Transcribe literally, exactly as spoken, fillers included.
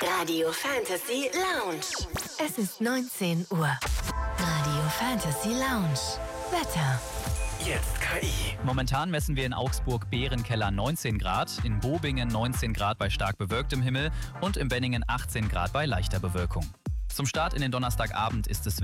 Radio Fantasy Lounge. Es ist neunzehn Uhr. Radio Fantasy Lounge. Wetter. Jetzt K I. Momentan messen wir in Augsburg Bärenkeller neunzehn Grad, in Bobingen neunzehn Grad bei stark bewölktem Himmel und in Benningen achtzehn Grad bei leichter Bewölkung. Zum Start in den Donnerstagabend ist es